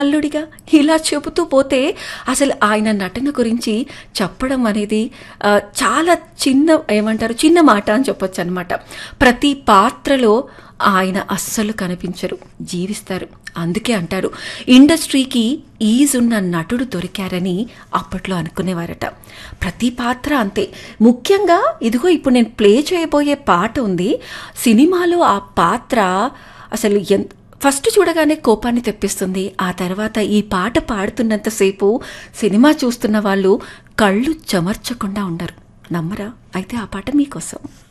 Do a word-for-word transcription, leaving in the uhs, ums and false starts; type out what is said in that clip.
అల్లుడిగా ఇలా చెబుతూ పోతే అసలు ఆయన నటన గురించి చెప్పడం అనేది ఆ, చాలా చిన్న ఏమంటారు చిన్న మాట అని చెప్పొచ్చు అనమాట. ప్రతి పాత్రలో ఆయన అస్సలు కనిపించరు, జీవిస్తారు. అందుకే అంటారు ఇండస్ట్రీకి ఈజ్ ఉన్న నటుడు దొరికారని అప్పట్లో అనుకునేవారట. ప్రతి పాత్ర అంతే. ముఖ్యంగా ఇదిగో ఇప్పుడు నేను ప్లే చేయబోయే పాట ఉంది, సినిమాలో ఆ పాత్ర అసలు ఎంత ఫస్ట్ చూడగానే కోపాన్ని తెప్పిస్తుంది. ఆ తర్వాత ఈ పాట పాడుతున్నంతసేపు సినిమా చూస్తున్న వాళ్ళు కళ్ళు చెమర్చకుండా ఉండరు. నమ్మరా? అయితే ఆ పాట మీకోసం.